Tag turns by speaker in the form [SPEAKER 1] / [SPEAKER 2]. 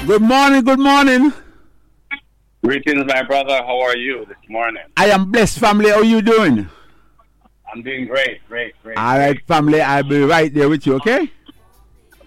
[SPEAKER 1] Good morning, good morning.
[SPEAKER 2] Greetings, my brother. How are you this morning?
[SPEAKER 1] I am blessed, family. How are you doing?
[SPEAKER 2] I'm doing great.
[SPEAKER 1] All right, family. I'll be right there with you, okay?